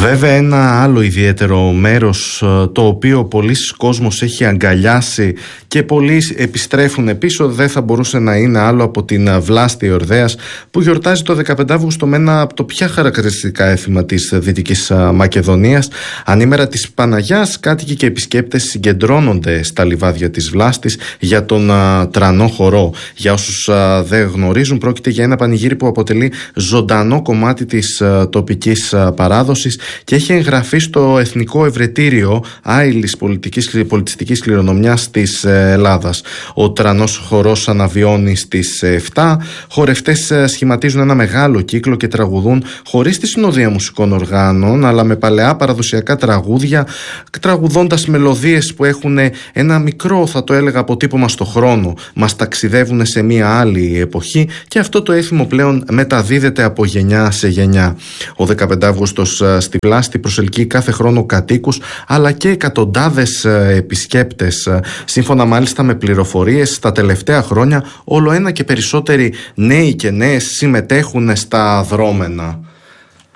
Βέβαια, ένα άλλο ιδιαίτερο μέρος το οποίο πολλοί κόσμος έχει αγκαλιάσει και πολλοί επιστρέφουν πίσω δεν θα μπορούσε να είναι άλλο από την Βλάστη Ορδέας, που γιορτάζει το 15 Αύγουστο με ένα από το πια χαρακτηριστικά έθιμα της Δυτικής Μακεδονίας. Ανήμερα της Παναγιάς, κάτοικοι και επισκέπτες συγκεντρώνονται στα λιβάδια της Βλάστης για τον τρανό χορό. Για όσους δεν γνωρίζουν, πρόκειται για ένα πανηγύρι που αποτελεί ζωντανό κομμάτι της τοπικής παράδοσης και έχει εγγραφεί στο Εθνικό Ευρετήριο Άειλης Πολιτιστικής Κληρονομιάς της Ελλάδας. Ο τρανός χορός αναβιώνει στις 7. Χορευτές σχηματίζουν ένα μεγάλο κύκλο και τραγουδούν χωρίς τη συνοδεία μουσικών οργάνων, αλλά με παλαιά παραδοσιακά τραγούδια, τραγουδώντας μελωδίες που έχουν ένα μικρό, θα το έλεγα, αποτύπωμα στο χρόνο. Μας ταξιδεύουν σε μια άλλη εποχή και αυτό το έθιμο πλέον μεταδίδεται από γενιά σε γενιά. Ο 15 Αύγουστος στη Βλάστη προσελκύει κάθε χρόνο κατοίκους αλλά και εκατοντάδες επισκέπτες. Σύμφωνα μάλιστα με πληροφορίες, τα τελευταία χρόνια όλο ένα και περισσότεροι νέοι και νέες συμμετέχουν στα δρόμενα.